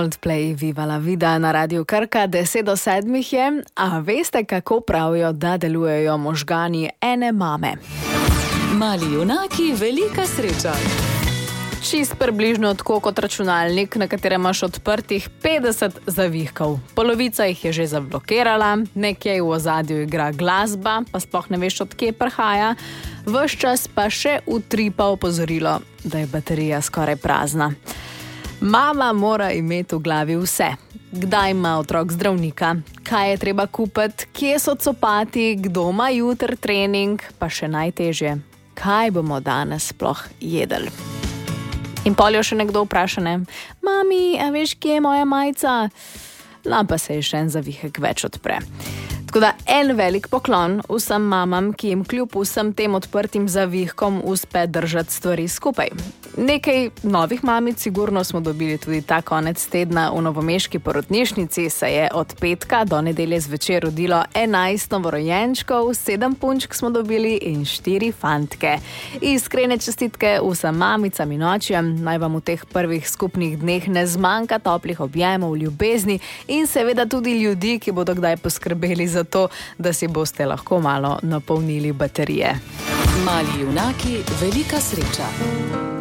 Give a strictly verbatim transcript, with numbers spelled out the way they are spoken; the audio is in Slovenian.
Coldplay Viva la vida na Radiu Krka, deset do sedmih je. A veste, kako pravijo, da delujejo možgani ene mame? Mali junaki, velika sreča. Čist približno tako kot računalnik, na katerem imaš odprtih petdeset zavihkov. Polovica jih je že zablokirala, nekje v ozadju igra glasba, pa sploh ne veš, od kje prihaja. Ves čas pa še utripa opozorilo, da je baterija skoraj prazna. Mama mora imeti v glavi vse. Kdaj ima otrok zdravnika, kaj je treba kupiti, kje so copati, kdo ima jutri trening, pa še najtežje, kaj bomo danes sploh jedli. In pol jo še nekdo vpraša, ne? Mami, a veš, kje je moja majica? No, pa se je še en zavihek več odpre. Tako da en velik poklon vsem mamam, ki jim kljub vsem tem odprtim zavihkom uspe držati stvari skupaj. Nekaj novih mamic sigurno smo dobili tudi ta konec tedna. V novomeški porodnišnici se je od petka do nedelje zvečer rodilo enajst novorojenčkov, sedem punčk smo dobili in štiri fantke. Iskrene čestitke vsem mamicam in očjem, naj vam v teh prvih skupnih dneh ne zmanjka toplih objemov, ljubezni in seveda tudi ljudi, ki bodo kdaj poskrbeli za to, da si boste lahko malo napolnili baterije. Mali junaki, velika sreča.